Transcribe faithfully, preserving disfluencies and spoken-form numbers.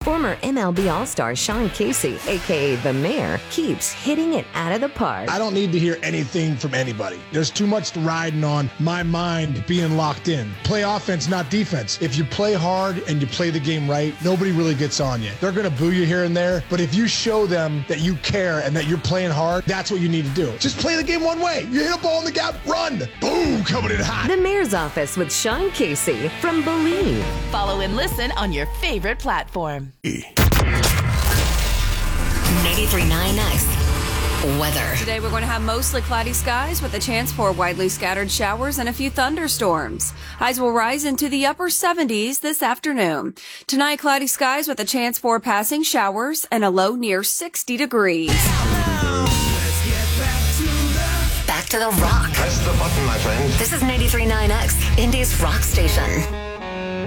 Former M L B All-Star Sean Casey, a k a. The Mayor, keeps hitting it out of the park. I don't need to hear anything from anybody. There's too much riding on my mind being locked in. Play offense, not defense. If you play hard and you play the game right, nobody really gets on you. They're going to boo you here and there, but if you show them that you care and that you're playing hard, that's what you need to do. Just play the game one way. You hit a ball in the gap, run. Boom, coming in hot. The Mayor's Office with Sean Casey from Believe. Follow and listen on your favorite platform. ninety-three point nine X Weather. Today we're going to have mostly cloudy skies with a chance for widely scattered showers and a few thunderstorms. Highs will rise into the upper seventies this afternoon. Tonight, cloudy skies with a chance for passing showers and a low near sixty degrees. Back to the rock. Press the button, my friend. This is ninety-three point nine X, Indy's rock station.